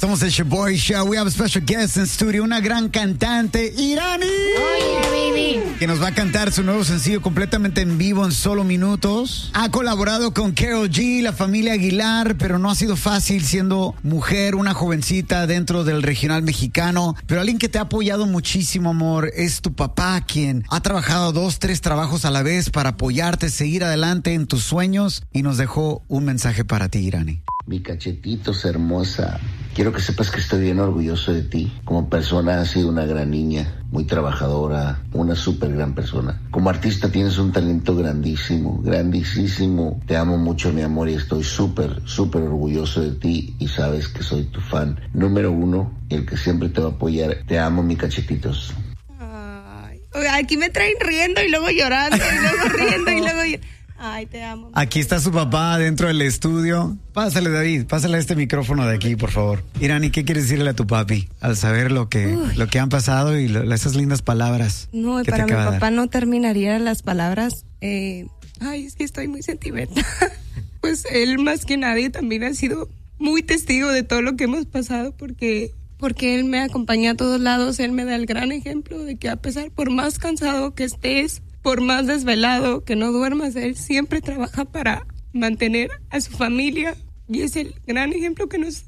Somos el Shoboy Show. We have a special guest in studio, una gran cantante, Irani. Oh, yeah, baby. Que nos va a cantar su nuevo sencillo completamente en vivo en solo minutos. Ha colaborado con Karol G, la familia Aguilar, pero no ha sido fácil siendo mujer, una jovencita dentro del regional mexicano. Pero alguien que te ha apoyado muchísimo, amor, es tu papá, quien ha trabajado 2, 3 trabajos a la vez para apoyarte, seguir adelante en tus sueños, y nos dejó un mensaje para ti, Irani. Mi cachetitos hermosa, quiero que sepas que estoy bien orgulloso de ti. Como persona has sido una gran niña, muy trabajadora, una súper gran persona. Como artista tienes un talento grandísimo, grandísimo. Te amo mucho, mi amor, y estoy súper, súper orgulloso de ti, y sabes que soy tu fan número 1 y el que siempre te va a apoyar. Te amo, mi cachetitos. Ay, aquí me traen riendo y luego llorando y luego riendo y luego llorando. Ay, te amo. Aquí está su papá dentro del estudio. Pásale, David, pásale este micrófono de aquí, por favor. Irani, ¿qué quieres decirle a tu papi al saber lo que han pasado y esas lindas palabras? No, para mi papá no terminaría las palabras. Ay, es que estoy muy sentimental. Pues él más que nadie también ha sido muy testigo de todo lo que hemos pasado, porque él me acompaña a todos lados. Él me da el gran ejemplo de que a pesar, por más cansado que estés, por más desvelado que no duermas, él siempre trabaja para mantener a su familia, y es el gran ejemplo que nos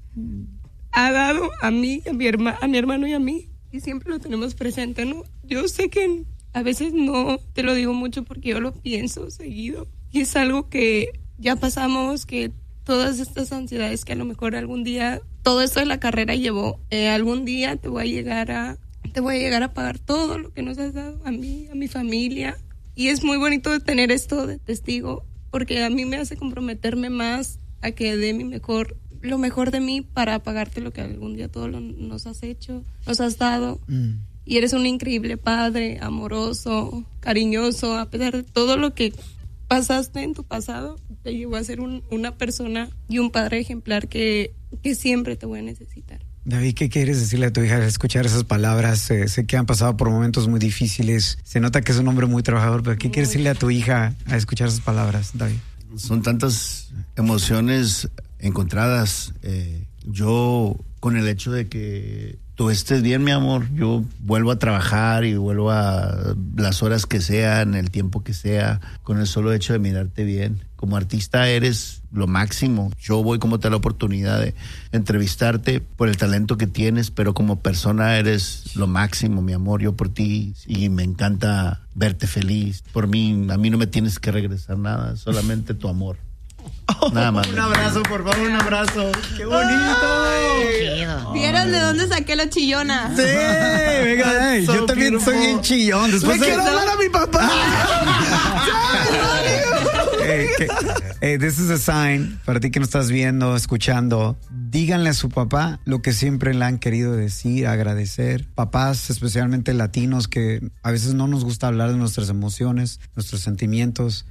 ha dado a mí, a mi hermano y a mí, y siempre lo tenemos presente, ¿no? Yo sé que a veces no te lo digo mucho porque yo lo pienso seguido, y es algo que ya pasamos, que todas estas ansiedades que a lo mejor algún día, todo esto de la carrera llevó, algún día te voy a llegar a pagar todo lo que nos has dado a mí, a mi familia. Y es muy bonito tener esto de testigo, porque a mí me hace comprometerme más a que dé lo mejor de mí para pagarte lo que algún día nos has hecho, nos has dado. Y eres un increíble padre, amoroso, cariñoso, a pesar de todo lo que pasaste en tu pasado, te llevó a ser una persona y un padre ejemplar que siempre te voy a necesitar. David, ¿qué quieres decirle a tu hija al escuchar esas palabras? Sé que han pasado por momentos muy difíciles. Se nota que es un hombre muy trabajador, pero ¿qué quieres decirle a tu hija al escuchar esas palabras, David? Son tantas emociones encontradas. Yo, con el hecho de que tú estés bien, mi amor, yo vuelvo a trabajar y vuelvo a las horas que sean, el tiempo que sea, con el solo hecho de mirarte bien. Como artista eres lo máximo. Yo voy como te da la oportunidad de entrevistarte por el talento que tienes, pero como persona eres lo máximo, mi amor. Yo por ti, y me encanta verte feliz. Por mí, a mí no me tienes que regresar nada, solamente tu amor. Nada más. Un abrazo, por favor, un abrazo. ¡Qué bonito! ¿Vieron de dónde saqué la chillona? Sí, venga, yo también soy bien chillón. Después ¡Le quiero hablar a mi papá! This is a sign para ti que nos estás viendo, escuchando. Díganle a su papá lo que siempre le han querido decir, agradecer. Papás, especialmente latinos, que a veces no nos gusta hablar de nuestras emociones, nuestros sentimientos.